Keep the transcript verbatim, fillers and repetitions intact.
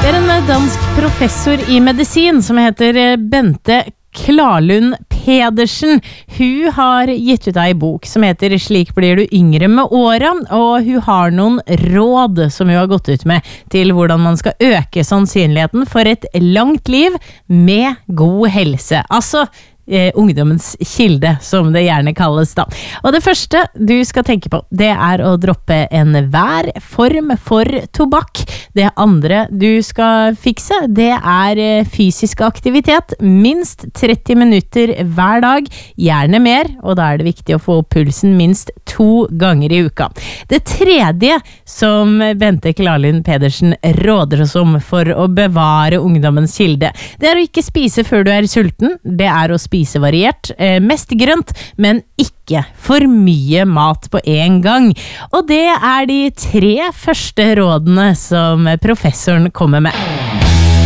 Det er en dansk professor i medisin som heter Bente Klarlund Pedersen. Hun har gitt ut ei bok som heter Slik blir du yngre med åren, og hun har noen råd som hun har gått ut med til hvordan man skal øke sannsynligheten for et langt liv med god helse. Altså Eh, ungdommens kilde, som det gjerne kalles da. Og det første du skal tenke på, det er å droppe en hver form for tobakk. Det andre du skal fikse, det er fysisk aktivitet. Minst tretti minutter hver dag, gjerne mer, og da er det viktig å få pulsen minst to ganger i uka. Det tredje som Bente Klarlund Pedersen råder oss om for å bevare ungdommens kilde, det er å ikke spise før du er sulten. Det er å spise spise variert, eh, mest grønt, men ikke for mye mat på en gang. Og det er de tre første rådene som professoren kommer med.